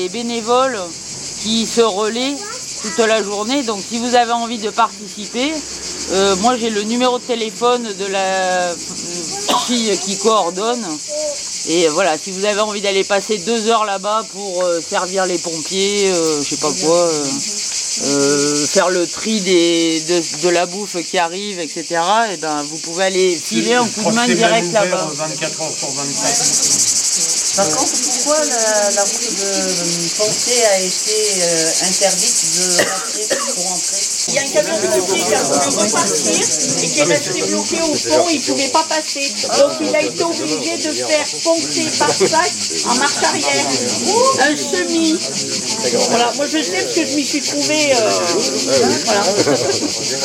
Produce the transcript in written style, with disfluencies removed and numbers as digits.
Les bénévoles qui se relaient toute la journée, donc si vous avez envie de participer, moi j'ai le numéro de téléphone de la fille qui coordonne. Et voilà, si vous avez envie d'aller passer 2 heures là-bas pour servir les pompiers, je sais pas quoi, faire le tri de la bouffe qui arrive, etc., et ben vous pouvez aller filer un coup de main direct là-bas. 24 heures sur 24. Par contre, pourquoi la route de Poncé a été interdite pour entrer? Il y a un camion de pompiers qui a voulu repartir et qui est resté bloqué au fond, il ne pouvait pas passer. Donc il a été obligé de faire Poncé par sac en marche arrière. Un semi. Voilà, moi je sais parce que je m'y suis trouvée. Voilà.